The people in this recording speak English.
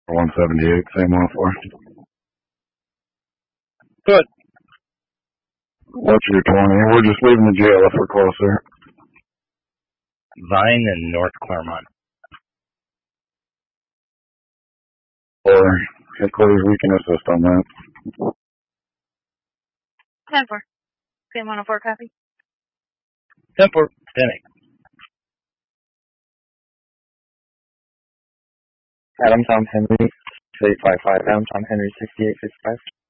178, same 104. Good. What's your 20? We're just leaving the jail if we're closer. Vine and North Claremont. Or headquarters, we can assist on that. 10-4. Same 104 copy. 10-4. 10-8. Adam Tom Henry, 855. Adam Tom Henry, 6855.